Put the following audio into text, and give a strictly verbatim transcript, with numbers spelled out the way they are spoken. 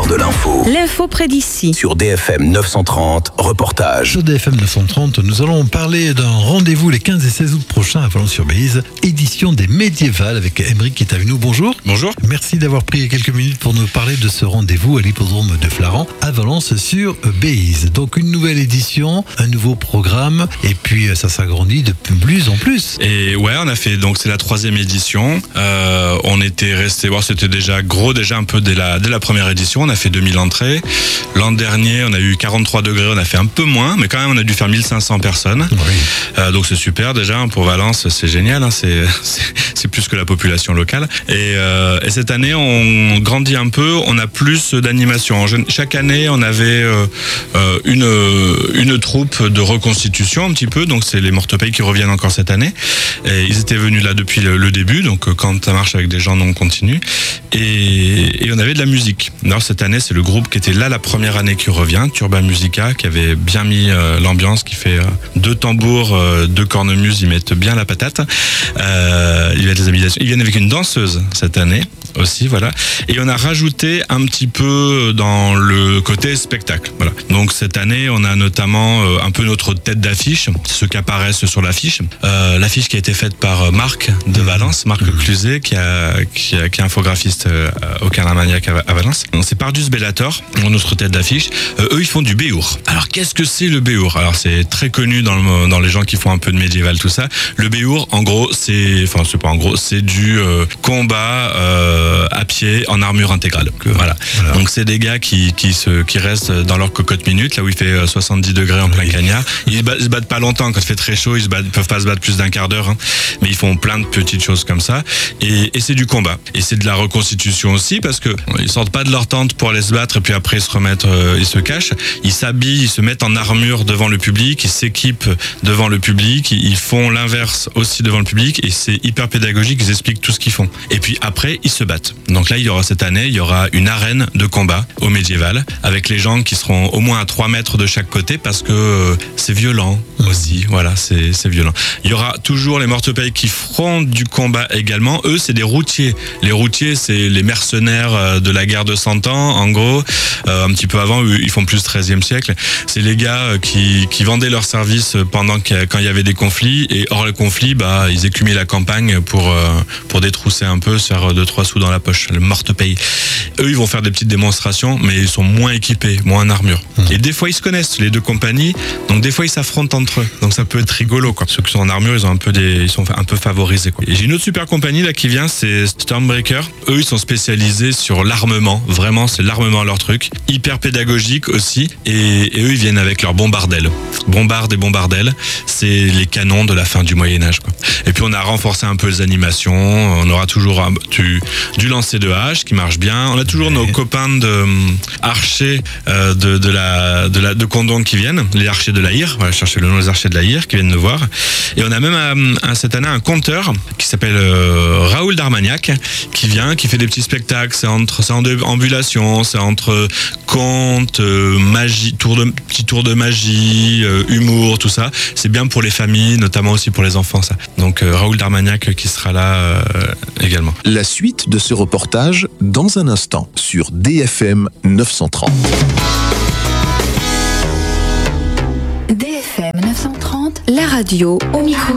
de l'info. L'info près d'ici. Sur D F M neuf cent trente, reportage. Sur D F M neuf cent trente, nous allons parler d'un rendez-vous les quinze et seize août prochains à Valence-sur-Béziers, édition des Médiévales avec Émeric qui est avec nous. Bonjour. Bonjour. Merci d'avoir pris quelques minutes pour nous parler de ce rendez-vous à l'hippodrome de Flaran à Valence-sur-Béziers. Donc une nouvelle édition, un nouveau programme et puis ça s'agrandit de plus en plus. Et ouais, on a fait, donc c'est la troisième édition. Euh, on était resté, bon, c'était déjà gros, déjà un peu dès la, dès la première édition. On a fait deux mille entrées. L'an dernier, on a eu quarante-trois degrés, on a fait un peu moins, mais quand même, on a dû faire mille cinq cents personnes. Oui. Euh, donc c'est super déjà, pour Valence, c'est génial, hein, c'est, c'est, c'est plus que la population locale. Et, euh, et cette année, on grandit un peu, on a plus d'animation. Chaque année, on avait euh, une, une troupe de reconstitution un petit peu, donc c'est les Mortepeilles qui reviennent encore cette année. Et ils étaient venus là depuis le, le début, donc quand ça marche avec des gens, on continue. Et, et on avait de la musique. Alors cette année, c'est le groupe qui était là la première année qui revient, Turba Musica, qui avait bien mis euh, l'ambiance, qui fait euh, deux tambours, euh, deux cornemuses, ils mettent bien la patate. Euh, il y a des habitations. Ils viennent avec une danseuse cette année aussi, voilà. Et on a rajouté un petit peu dans le côté spectacle, voilà. Donc cette année, on a notamment euh, un peu notre tête d'affiche, ceux qui apparaissent sur l'affiche. Euh, l'affiche qui a été faite par Marc de Valence, Marc mmh. Cluzet, qui, a, qui, a, qui est infographiste euh, au Caramaniac à, à Valence. Donc c'est Pardus Bellator, notre tête d'affiche. Euh, eux, ils font du béour. Alors qu'est-ce que c'est le béour? Alors c'est très connu dans, le, dans les gens qui font un peu de médiéval, tout ça. Le béour, en gros, c'est, enfin c'est pas en gros, c'est du euh, combat euh, à pied en armure intégrale. Voilà. voilà. Donc c'est des gars qui qui se qui restent dans leur cocotte minute, là où il fait soixante-dix degrés en plein oui. cagnard. Ils se, battent, ils se battent pas longtemps quand il fait très chaud. Ils se battent, ils peuvent pas se battre plus d'un quart d'heure, hein, mais ils font plein de petites choses comme ça. Et, et c'est du combat. Et c'est de la reconstitution aussi parce que ils sortent pas de leur tente pour aller se battre et puis après ils se remettent, euh, ils se cachent. Ils s'habillent, ils se mettent en armure devant le public, ils s'équipent devant le public, ils font l'inverse aussi devant le public et c'est hyper pédagogique. Ils expliquent tout ce qu'ils font. Et puis après ils se battent. Donc là il y aura cette année, il y aura une arène de combat au médiéval avec les gens qui seront au moins à trois mètres de chaque côté parce que euh, c'est violent aussi. Voilà, c'est c'est violent. Il y aura toujours les Mortepeilles qui feront du combat également. Eux, c'est des routiers. Les routiers, c'est les mercenaires de la guerre de Cent Ans, en gros. Euh, un petit peu avant, ils font plus treizième siècle. C'est les gars qui, qui vendaient leurs services pendant que, quand il y avait des conflits. Et hors le conflit, bah, ils écumaient la campagne pour, euh, pour détrousser un peu, se faire deux, trois sous dans la poche. Le Mortepeille. Eux, ils vont faire des petites démonstrations, mais ils sont moins équipés, moins en armure. Mmh. Et des fois, ils se connaissent, les deux compagnies. Donc, des fois, ils s'affrontent entre eux. Donc, ça peut être rigolo, quoi. Ceux qui sont en armure, ils ont un peu des, ils sont un peu favorisés, quoi. Et j'ai une autre super compagnie, là, qui vient, c'est Stormbreaker. Eux, ils sont spécialisés sur l'armement. Vraiment, c'est l'armement leur truc. Hyper pédagogique aussi. Et, et eux, ils viennent avec leurs bombardelles. Bombardes et bombardelles. C'est les canons de la fin du Moyen-Âge, quoi. Et puis, on a renforcé un peu les animations. On aura toujours un, du, du lancer de hache qui marche bien. On a toujours oui. nos copains de um, archers euh, de, de la, de la, de Condom qui viennent. Les archers de la Hire. Voilà, chercher le nom des archers de la Hire qui viennent nous voir. Et on a même un, un, cette année un conteur qui s'appelle euh, Raoul d'Armagnac qui vient, qui fait des petits spectacles. C'est entre, c'est en ambulation, c'est entre contes, euh, magie, tour de, petits tours de magie, euh, humour, tout ça. C'est bien pour les familles, notamment aussi pour les enfants, ça. Donc euh, Raoul d'Armagnac qui sera là euh, également. La suite de ce reportage dans un instant sur D F M neuf cent trente. D F M neuf cent trente, la radio au micro